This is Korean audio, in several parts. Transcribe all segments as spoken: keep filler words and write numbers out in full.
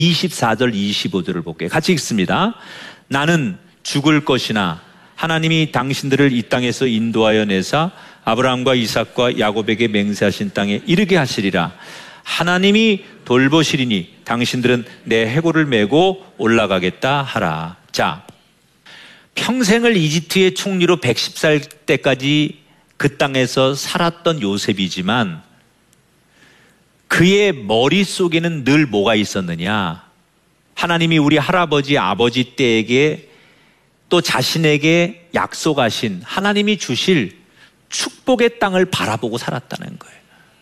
이십사 절 이십오 절을 볼게요. 같이 읽습니다. 나는 죽을 것이나 하나님이 당신들을 이 땅에서 인도하여 내사 아브라함과 이삭과 야곱에게 맹세하신 땅에 이르게 하시리라. 하나님이 돌보시리니 당신들은 내 해골을 메고 올라가겠다 하라. 자, 평생을 이집트의 총리로 백십 살 때까지 그 땅에서 살았던 요셉이지만 그의 머릿속에는 늘 뭐가 있었느냐? 하나님이 우리 할아버지 아버지 때에게 또 자신에게 약속하신 하나님이 주실 축복의 땅을 바라보고 살았다는 거예요.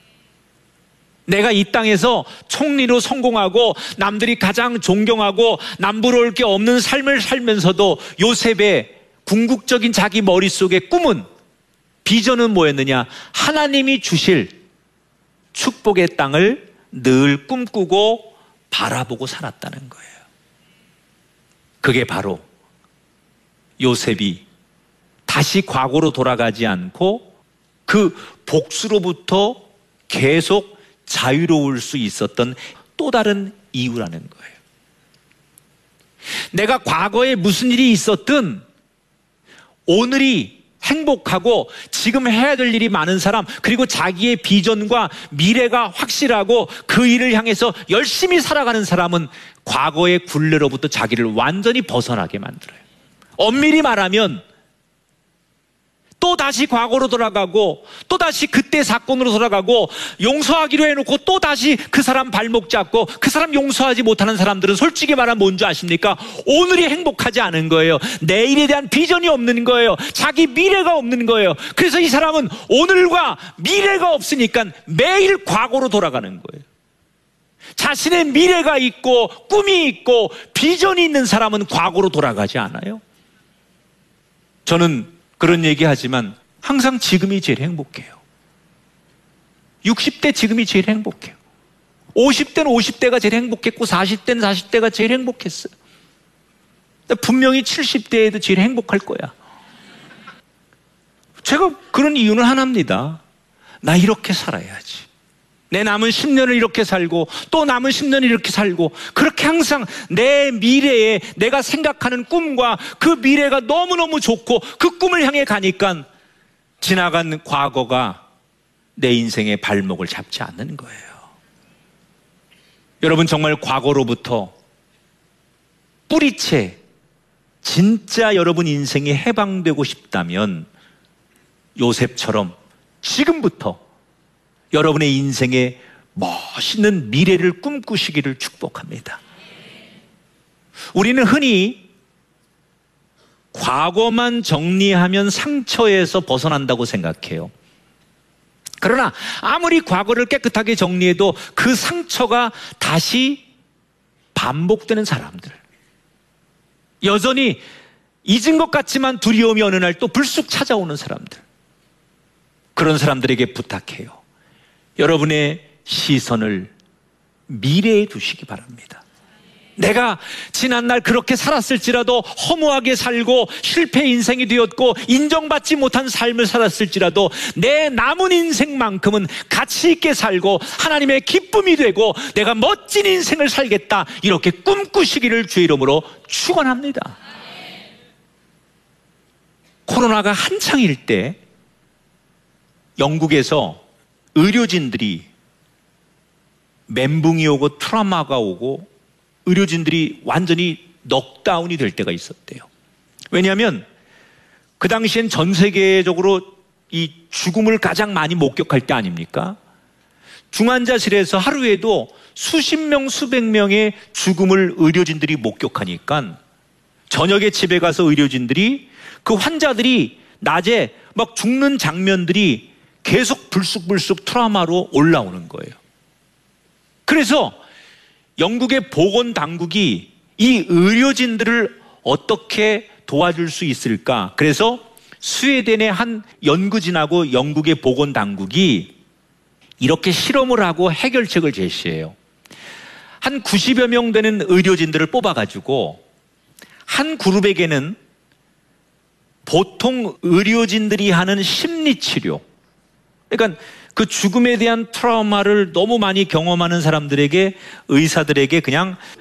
내가 이 땅에서 총리로 성공하고 남들이 가장 존경하고 남부러울 게 없는 삶을 살면서도 요셉의 궁극적인 자기 머릿속의 꿈은, 비전은 뭐였느냐? 하나님이 주실 축복의 땅을 늘 꿈꾸고 바라보고 살았다는 거예요. 그게 바로 요셉이 다시 과거로 돌아가지 않고 그 복수로부터 계속 자유로울 수 있었던 또 다른 이유라는 거예요. 내가 과거에 무슨 일이 있었든 오늘이 행복하고 지금 해야 될 일이 많은 사람, 그리고 자기의 비전과 미래가 확실하고 그 일을 향해서 열심히 살아가는 사람은 과거의 굴레로부터 자기를 완전히 벗어나게 만들어요. 엄밀히 말하면 또 다시 과거로 돌아가고 또 다시 그때 사건으로 돌아가고 용서하기로 해놓고 또 다시 그 사람 발목 잡고 그 사람 용서하지 못하는 사람들은 솔직히 말하면 뭔지 아십니까? 오늘이 행복하지 않은 거예요. 내일에 대한 비전이 없는 거예요. 자기 미래가 없는 거예요. 그래서 이 사람은 오늘과 미래가 없으니까 매일 과거로 돌아가는 거예요. 자신의 미래가 있고 꿈이 있고 비전이 있는 사람은 과거로 돌아가지 않아요. 저는 그런 얘기 하지만 항상 지금이 제일 행복해요. 육십 대 지금이 제일 행복해요. 오십 대는 오십 대가 제일 행복했고 사십 대는 사십 대가 제일 행복했어요. 분명히 칠십 대에도 제일 행복할 거야. 제가 그런 이유는 하나입니다. 나 이렇게 살아야지. 내 남은 십 년을 이렇게 살고 또 남은 십 년을 이렇게 살고, 그렇게 항상 내 미래에 내가 생각하는 꿈과 그 미래가 너무너무 좋고 그 꿈을 향해 가니까 지나간 과거가 내 인생의 발목을 잡지 않는 거예요. 여러분, 정말 과거로부터 뿌리채 진짜 여러분 인생이 해방되고 싶다면 요셉처럼 지금부터 여러분의 인생에 멋있는 미래를 꿈꾸시기를 축복합니다. 우리는 흔히 과거만 정리하면 상처에서 벗어난다고 생각해요. 그러나 아무리 과거를 깨끗하게 정리해도 그 상처가 다시 반복되는 사람들, 여전히 잊은 것 같지만 두려움이 어느 날 또 불쑥 찾아오는 사람들, 그런 사람들에게 부탁해요. 여러분의 시선을 미래에 두시기 바랍니다. 내가 지난날 그렇게 살았을지라도, 허무하게 살고 실패 인생이 되었고 인정받지 못한 삶을 살았을지라도 내 남은 인생만큼은 가치 있게 살고 하나님의 기쁨이 되고 내가 멋진 인생을 살겠다, 이렇게 꿈꾸시기를 주의 이름으로 축원합니다. 코로나가 한창일 때 영국에서 의료진들이 멘붕이 오고 트라우마가 오고 의료진들이 완전히 넉다운이 될 때가 있었대요. 왜냐하면 그 당시엔 전 세계적으로 이 죽음을 가장 많이 목격할 때 아닙니까? 중환자실에서 하루에도 수십 명, 수백 명의 죽음을 의료진들이 목격하니까 저녁에 집에 가서 의료진들이 그 환자들이 낮에 막 죽는 장면들이 계속 불쑥불쑥 트라우마로 올라오는 거예요. 그래서 영국의 보건당국이 이 의료진들을 어떻게 도와줄 수 있을까? 그래서 스웨덴의 한 연구진하고 영국의 보건당국이 이렇게 실험을 하고 해결책을 제시해요. 한 구십여 명 되는 의료진들을 뽑아가지고 한 그룹에게는 보통 의료진들이 하는 심리치료, 그러니까 그 죽음에 대한 트라우마를 너무 많이 경험하는 사람들에게, 의사들에게 그냥